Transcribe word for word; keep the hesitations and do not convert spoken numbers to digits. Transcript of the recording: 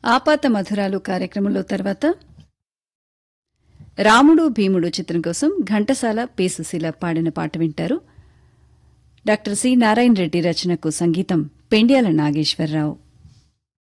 ఆపాత మధురాలు కార్యక్రమంలో తర్వాత రాముడు భీముడు చిత్రం కోసం ఘంటసాల పి సుశీల పాడిన పాట వింటారు. డాక్టర్ సి నారాయణ రెడ్డి రచనకు సంగీతం పెండ్యాల నాగేశ్వరరావు.